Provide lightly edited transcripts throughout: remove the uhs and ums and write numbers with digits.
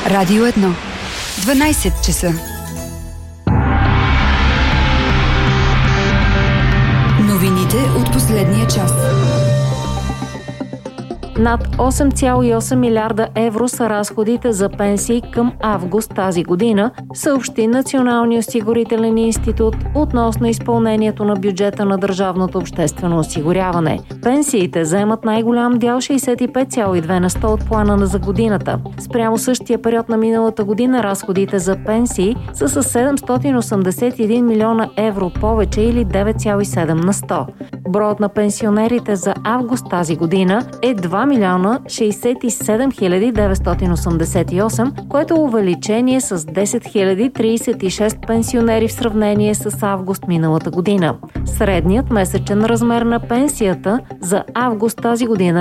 Радио 1. 12 часа. Новините от последния час. Над 8,8 милиарда евро са разходите за пенсии към август тази година, съобщи Националния осигурителен институт относно изпълнението на бюджета на държавното обществено осигуряване. Пенсиите заемат най-голям дял 65,2 на 100 от плана за годината. Спрямо същия период на миналата година разходите за пенсии са с 781 милиона евро повече или 9,7 на 100. Броят на пенсионерите за август тази година е 2 милиона 67 хиляди 988, което е увеличение с 10 хиляди 36 пенсионери в сравнение с август миналата година. Средният месечен размер на пенсията за август тази година е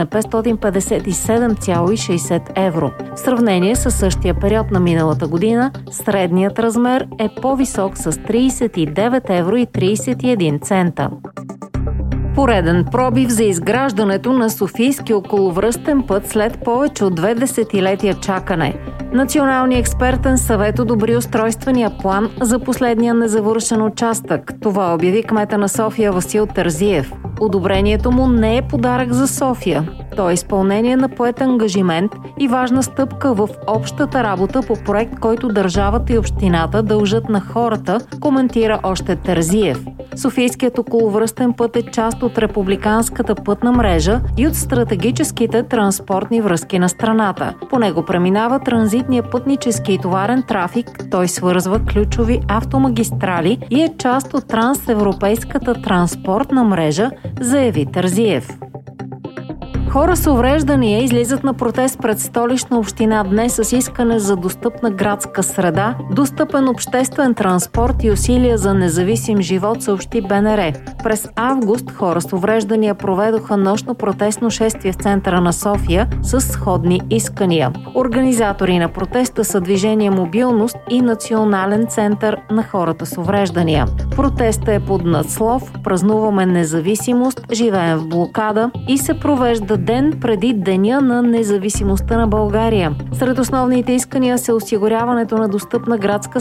557,60 евро. В сравнение с същия период на миналата година, средният размер е по-висок с 39 евро и 31 цента. Пореден пробив за изграждането на Софийски околовръстен път след повече от 2 десетилетия чакане. Националният експертен съвет одобри устройствения план за последния незавършен участък. Това обяви кмета на София Васил Терзиев. Одобрението му не е подарък за София. То е изпълнение на поет ангажимент и важна стъпка в общата работа по проект, който държавата и общината дължат на хората, коментира още Терзиев. Софийският околовръстен път е част от републиканската пътна мрежа и от стратегическите транспортни връзки на страната. По него преминава транзитния пътнически и товарен трафик, той свързва ключови автомагистрали и е част от трансевропейската транспортна мрежа, заяви Терзиев. Хора с увреждания излизат на протест пред Столична община днес с искане за достъпна градска среда, достъпен обществен транспорт и усилия за независим живот, съобщи БНР. През август хора с увреждания проведоха нощно протестно шествие в центъра на София с сходни искания. Организатори на протеста са Движение Мобилност и Национален център на хората с увреждания. Протестът е под надслов "Празнуваме независимост, живеем в блокада" и се провежда ден преди Деня на независимостта на България. Сред основните искания са осигуряването на достъпна градска